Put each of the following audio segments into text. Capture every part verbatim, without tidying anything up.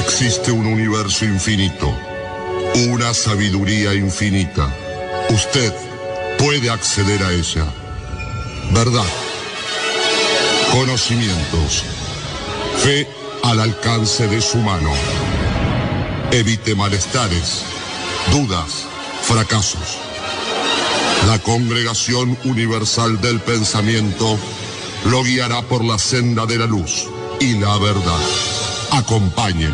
Existe un universo infinito, una sabiduría infinita. Usted puede acceder a ella. Verdad, conocimientos, fe al alcance de su mano. Evite malestares, dudas, fracasos. La Congregación Universal del Pensamiento lo guiará por la senda de la luz y la verdad. Acompáñenos.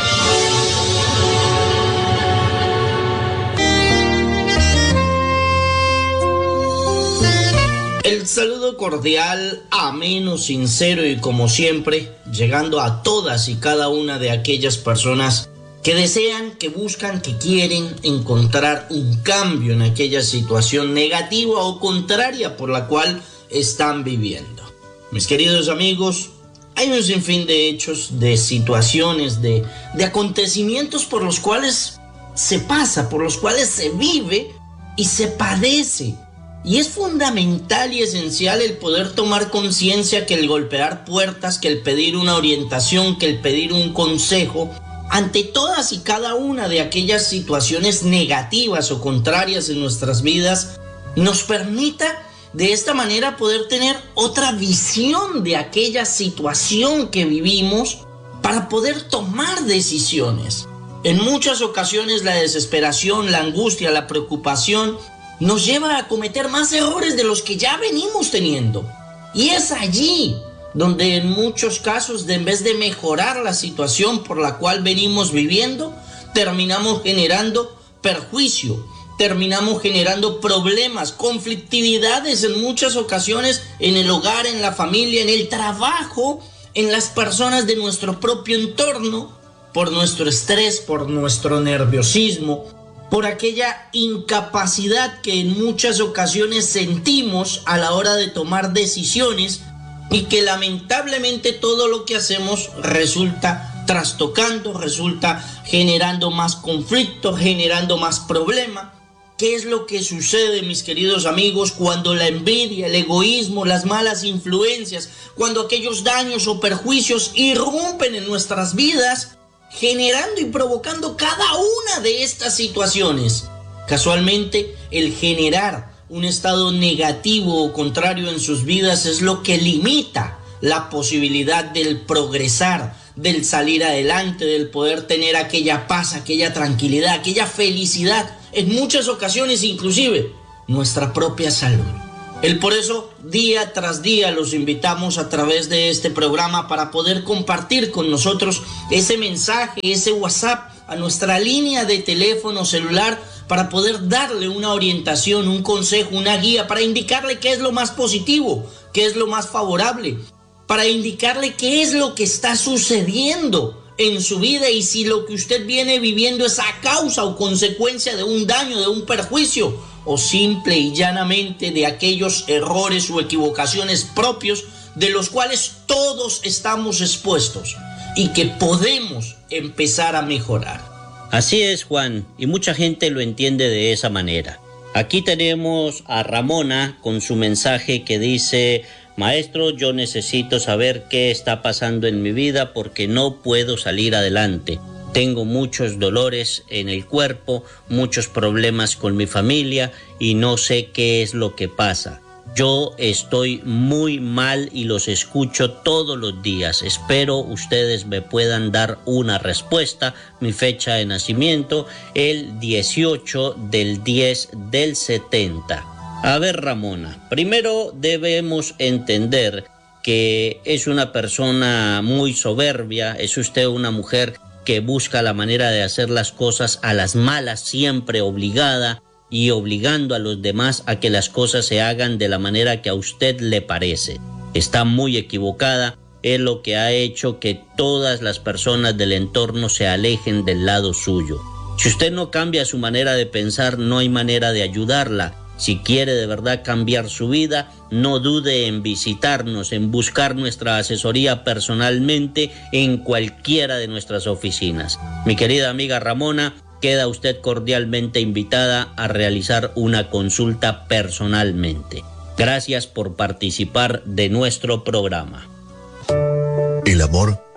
El saludo cordial, ameno, sincero y como siempre, llegando a todas y cada una de aquellas personas que desean, que buscan, que quieren encontrar un cambio en aquella situación negativa o contraria por la cual están viviendo. Mis queridos amigos, hay un sinfín de hechos, de situaciones, de, de acontecimientos por los cuales se pasa, por los cuales se vive y se padece. Y es fundamental y esencial el poder tomar conciencia que el golpear puertas, que el pedir una orientación, que el pedir un consejo, ante todas y cada una de aquellas situaciones negativas o contrarias en nuestras vidas, nos permita de esta manera poder tener otra visión de aquella situación que vivimos para poder tomar decisiones. En muchas ocasiones la desesperación, la angustia, la preocupación nos lleva a cometer más errores de los que ya venimos teniendo. Y es allí donde en muchos casos, de, en vez de mejorar la situación por la cual venimos viviendo, terminamos generando perjuicio, terminamos generando problemas, conflictividades en muchas ocasiones en el hogar, en la familia, en el trabajo, en las personas de nuestro propio entorno, por nuestro estrés, por nuestro nerviosismo, por aquella incapacidad que en muchas ocasiones sentimos a la hora de tomar decisiones y que lamentablemente todo lo que hacemos resulta trastocando, resulta generando más conflicto, generando más problema. ¿Qué es lo que sucede, mis queridos amigos, cuando la envidia, el egoísmo, las malas influencias, cuando aquellos daños o perjuicios irrumpen en nuestras vidas, generando y provocando cada una de estas situaciones? Casualmente, el generar un estado negativo o contrario en sus vidas es lo que limita la posibilidad del progresar, del salir adelante, del poder tener aquella paz, aquella tranquilidad, aquella felicidad, en muchas ocasiones inclusive nuestra propia salud. El por eso día tras día los invitamos a través de este programa para poder compartir con nosotros ese mensaje, ese WhatsApp a nuestra línea de teléfono celular para poder darle una orientación, un consejo, una guía, para indicarle qué es lo más positivo, qué es lo más favorable, para indicarle qué es lo que está sucediendo en su vida y si lo que usted viene viviendo es a causa o consecuencia de un daño, de un perjuicio, o simple y llanamente de aquellos errores o equivocaciones propios de los cuales todos estamos expuestos y que podemos empezar a mejorar. Así es, Juan, y mucha gente lo entiende de esa manera. Aquí tenemos a Ramona con su mensaje que dice: maestro, yo necesito saber qué está pasando en mi vida porque no puedo salir adelante. Tengo muchos dolores en el cuerpo, muchos problemas con mi familia y no sé qué es lo que pasa. Yo estoy muy mal y los escucho todos los días. Espero ustedes me puedan dar una respuesta. Mi fecha de nacimiento, el dieciocho del diez del setenta. A ver, Ramona, primero debemos entender que es una persona muy soberbia, es usted una mujer que busca la manera de hacer las cosas a las malas, siempre obligada y obligando a los demás a que las cosas se hagan de la manera que a usted le parece. Está muy equivocada, es lo que ha hecho que todas las personas del entorno se alejen del lado suyo. Si usted no cambia su manera de pensar, no hay manera de ayudarla. Si quiere de verdad cambiar su vida, no dude en visitarnos, en buscar nuestra asesoría personalmente en cualquiera de nuestras oficinas. Mi querida amiga Ramona, queda usted cordialmente invitada a realizar una consulta personalmente. Gracias por participar de nuestro programa. El amor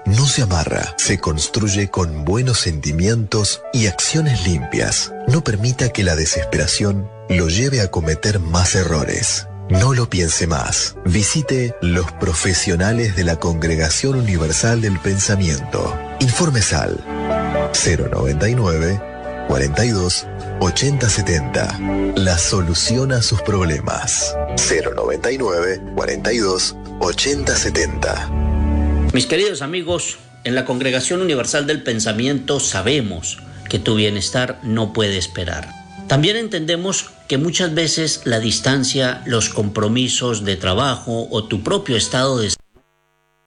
no se amarra, se construye con buenos sentimientos y acciones limpias. No permita que la desesperación lo lleve a cometer más errores. No lo piense más. Visite los profesionales de la Congregación Universal del Pensamiento. Informes al cero noventa y nueve, cuarenta y dos, ochenta setenta. La solución a sus problemas. cero noventa y nueve, cuarenta y dos, ochenta setenta. Mis queridos amigos, en la Congregación Universal del Pensamiento sabemos que tu bienestar no puede esperar. También entendemos que muchas veces la distancia, los compromisos de trabajo o tu propio estado de